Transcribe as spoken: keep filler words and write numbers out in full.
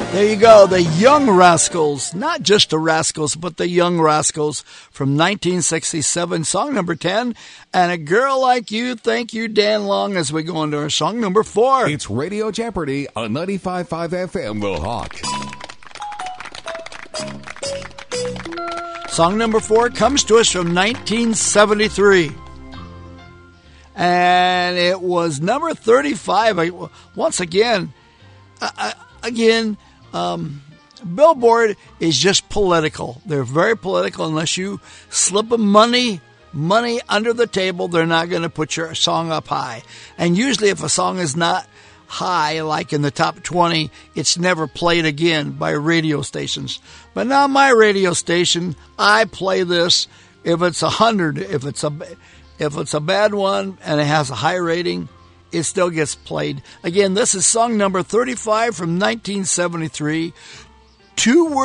There you go, the Young Rascals. Not just the Rascals, but the Young Rascals from nineteen sixty-seven, song number ten. And A Girl Like You. Thank you, Dan Long, as we go into our song number four. It's Radio Jeopardy on ninety-five point five F M, The Hawk. Song number four comes to us from nineteen seventy-three. And it was number thirty-five. I, once again, I, I, again, um, Billboard is just political. They're very political. Unless you slip them money, money under the table, they're not going to put your song up high. And usually if a song is not high, like in the top twenty, it's never played again by radio stations. But now my radio station, I play this. If it's a hundred, if it's a if it's a bad one and it has a high rating, it still gets played. Again, this is song number thirty-five from nineteen seventy-three. Two words.